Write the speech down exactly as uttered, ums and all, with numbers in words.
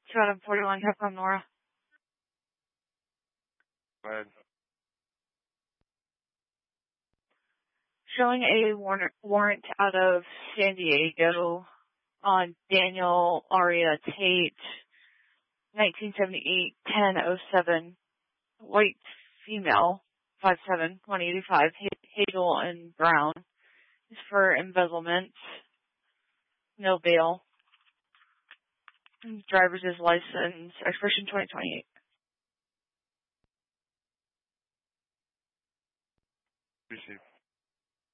seven forty-one Capcom Nora. Go ahead. Showing a warrant, warrant out of San Diego on Daniel Aria Tate, nineteen seventy-eight, ten oh seven, white female, five seven, one eighty-five, Hagel and Brown. Is for embezzlement. No bail. Driver's license, expiration twenty twenty-eight. Receive.